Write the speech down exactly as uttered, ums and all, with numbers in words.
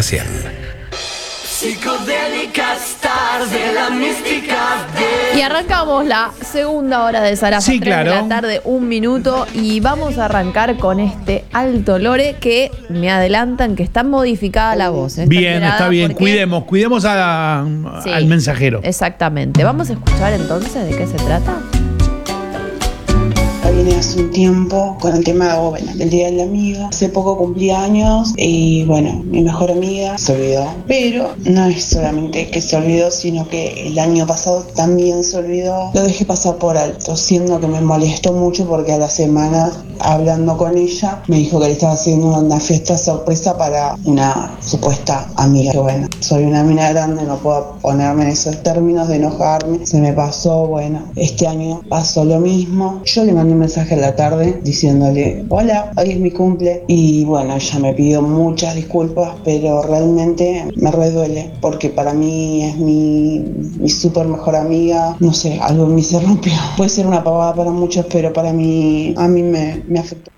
comercial. Psicodélicas tarde, la mística de... Y arrancamos la segunda hora de Zarafa, Sí, tres claro. de la tarde, un minuto, y vamos a arrancar con este alto lore que me adelantan que está modificada la voz. ¿eh? Bien, está bien. Porque- Cuidemos, cuidemos a- Sí, al mensajero. Exactamente. Vamos a escuchar entonces de qué se trata. Viene hace un tiempo con el tema bueno, del Día de la Amiga. Hace poco cumplí años y bueno, mi mejor amiga se olvidó. Pero no es solamente que se olvidó, sino que el año pasado también se olvidó. Lo dejé pasar por alto, siendo que me molestó mucho porque a la semana, hablando con ella, me dijo que le estaba haciendo una fiesta sorpresa para una supuesta amiga. Pero bueno, soy una mina grande, no puedo ponerme en esos términos de enojarme. Se me pasó, bueno, este año pasó lo mismo. Yo le mandé un mensaje a la tarde diciéndole hola, hoy es mi cumple, y bueno, ella me pidió muchas disculpas, pero realmente me reduele porque para mí es mi, mi súper mejor amiga. No sé, algo en mí se rompió. Puede ser una pavada para muchos, pero para mí, a mí me, me afectó.